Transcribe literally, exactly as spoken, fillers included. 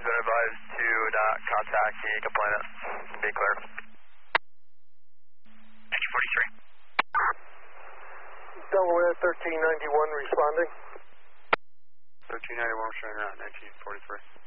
He's been advised to not contact the complainant. Be clear. nineteen forty-three. Delaware thirteen ninety-one responding. thirteen ninety-one showing around nineteen forty-three.